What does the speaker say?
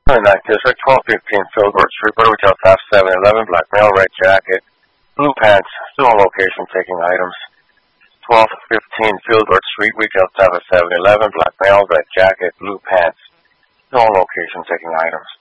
29th District, 1215 Fieldworth Street, Border Retail Theft, 7-Eleven, black male, red jacket, blue pants, still on location taking items. 1215 Fieldworth Street, Retail Theft, 7-Eleven, black male, red jacket, blue pants, still on location taking items.